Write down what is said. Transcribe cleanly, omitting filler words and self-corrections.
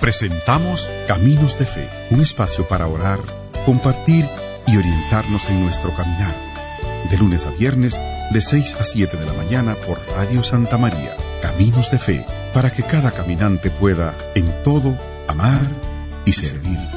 Presentamos Caminos de Fe, un espacio para orar, compartir y orientarnos en nuestro caminar. De lunes a viernes, de 6 a 7 de la mañana por Radio Santa María. Caminos de Fe, para que cada caminante pueda, en todo, amar y servir.